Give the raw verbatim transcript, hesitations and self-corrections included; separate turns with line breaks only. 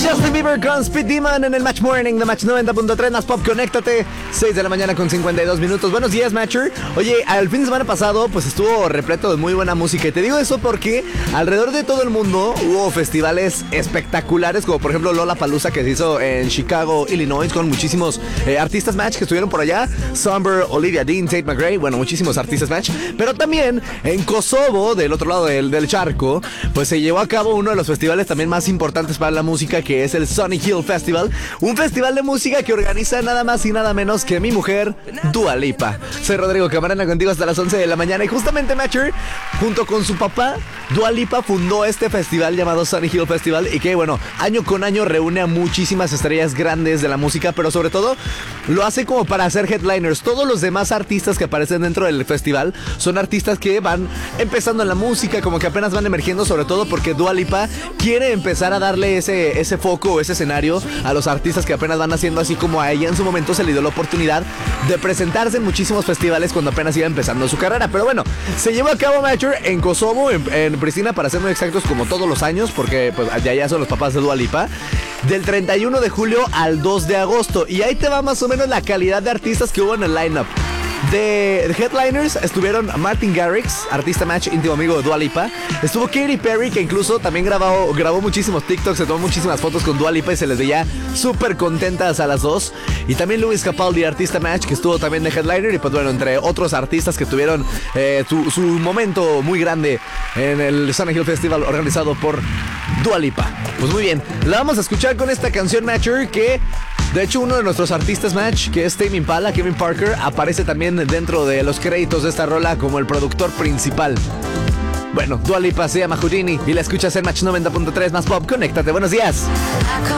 Justin Bieber con Speed Demon en el Match Morning de Match noventa punto tres más Pop. Conéctate, seis de la mañana con cincuenta y dos minutos. Buenos días, Matcher. Oye, al fin de semana pasado pues estuvo repleto de muy buena música. Y te digo eso porque alrededor de todo el mundo hubo festivales espectaculares, como por ejemplo Lollapalooza, que se hizo en Chicago, Illinois, con muchísimos eh, artistas Match que estuvieron por allá. Somber, Olivia Dean, Tate McRae, bueno, muchísimos artistas Match. Pero también en Kosovo, del otro lado del, del charco, pues se llevó a cabo uno de los festivales también más importantes para la música, que es el Sunny Hill Festival, un festival de música que organiza nada más y nada menos que mi mujer, Dua Lipa. Soy Rodrigo Camarena, contigo hasta las once de la mañana, y justamente Matcher, junto con su papá, Dua Lipa fundó este festival llamado Sunny Hill Festival, y que bueno, año con año reúne a muchísimas estrellas grandes de la música, pero sobre todo lo hace como para hacer headliners. Todos los demás artistas que aparecen dentro del festival son artistas que van empezando en la música, como que apenas van emergiendo, sobre todo porque Dua Lipa quiere empezar a darle ese, ese foco, ese escenario a los artistas que apenas van haciendo, así como a ella en su momento se le dio la oportunidad de presentarse en muchísimos festivales cuando apenas iba empezando su carrera. Pero bueno, se llevó a cabo Matcher en Kosovo, en, en Pristina, para ser muy exactos, como todos los años, porque pues allá ya son los papás de Dua Lipa, del treinta y uno de julio al dos de agosto. Y ahí te va más o menos la calidad de artistas que hubo en el lineup. De headliners estuvieron Martin Garrix, artista Match, íntimo amigo de Dua Lipa. Estuvo Katy Perry, que incluso también grabó, grabó muchísimos TikToks, se tomó muchísimas fotos con Dua Lipa y se les veía súper contentas a las dos. Y también Luis Capaldi, artista Match, que estuvo también de headliner. Y pues bueno, entre otros artistas que tuvieron eh, su, su momento muy grande en el Sunny Hill Festival organizado por Dua Lipa. Pues muy bien, la vamos a escuchar con esta canción, Matcher, que de hecho uno de nuestros artistas Match, que es Tame Impala, Kevin Parker, aparece también dentro de los créditos de esta rola como el productor principal. Bueno, Dua Lipa se llama Houdini y la escuchas en Match noventa punto tres más Pop. Conéctate, buenos días.